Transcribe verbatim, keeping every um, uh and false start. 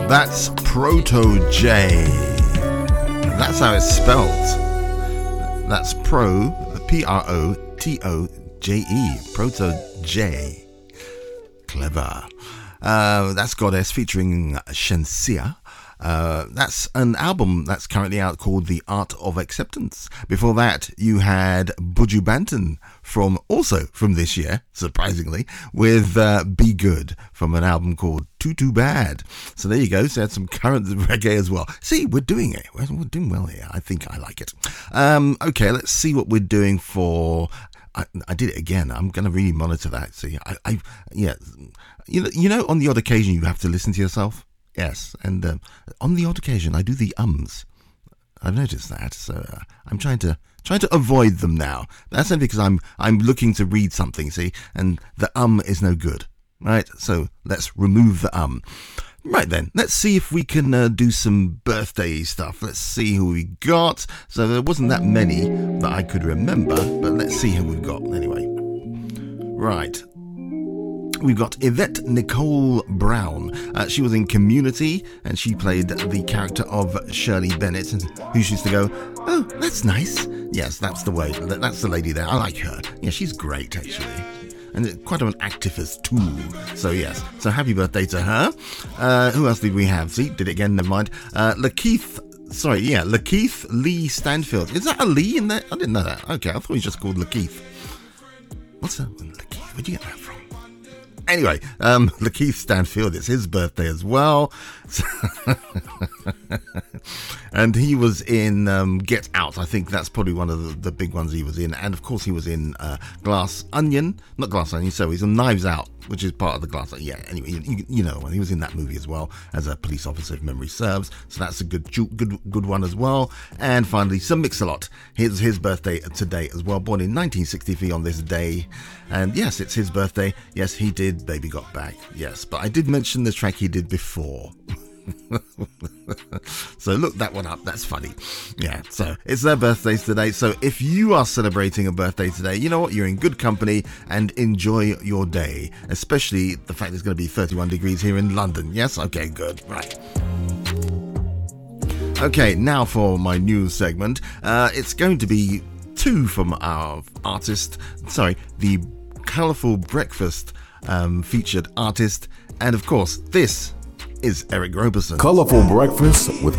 That's Proto J. That's how it's spelled. That's Pro, P R O T O J E. Proto J. Clever. Uh, that's Goddess featuring Shensia. Uh, that's an album that's currently out called The Art of Acceptance. Before that, you had Buju Banton from also from this year, surprisingly, with uh, Be Good from an album called Too Too Bad. So there you go. So that's some current reggae as well. See, we're doing it. We're, we're doing well here. I think I like it. Um, okay, let's see what we're doing for. I, I did it again. I'm going to really monitor that. See, I, I, yeah, you know, you know, on the odd occasion you have to listen to yourself. Yes, and um, on the odd occasion I do the ums. I've noticed that, so uh, I'm trying to trying to avoid them now. That's only because I'm I'm looking to read something, see, and the um is no good, right? So let's remove the um. Right then, let's see if we can uh, do some birthday stuff. Let's see who we got. So there wasn't that many that I could remember, but let's see who we've got anyway. Right. We've got Yvette Nicole Brown. Uh, she was in Community, and she played the character of Shirley Bennett, who used to go, "Oh, that's nice." Yes, that's the way. That's the lady there. I like her. Yeah, she's great, actually. And quite an activist too. So yes, so happy birthday to her. Uh, who else did we have? See, did it again, never mind. Uh, Lakeith, sorry, yeah, Lakeith Lee Stanfield. Is that a Lee in there? I didn't know that. Okay, I thought he was just called Lakeith. What's that? Lakeith, where'd you get that from? Anyway, um, Lakeith Stanfield, it's his birthday as well. And he was in um, Get Out. I think that's probably one of the, the big ones he was in. And of course he was in uh, Glass Onion. Not Glass Onion, so he's on Knives Out, which is part of the Glass Onion. Yeah, anyway, you, you know, he was in that movie as well as a police officer, if memory serves. So that's a good good good one as well. And finally, Sir Mix-a-Lot. It's his birthday today as well. Born in nineteen sixty-three on this day. And yes, it's his birthday. Yes, he did Baby Got Back. Yes, but I did mention the track he did before. So look that one up. That's funny. Yeah, so it's their birthdays today. So if you are celebrating a birthday today, you know what? You're in good company and enjoy your day. Especially the fact it's going to be thirty-one degrees here in London. Yes? Okay, good. Right. Okay, now for my news segment. Uh, it's going to be two from our artist, sorry, the Colourful Breakfast um, featured artist. And of course, this is Eric Roberson. Colourful Breakfast with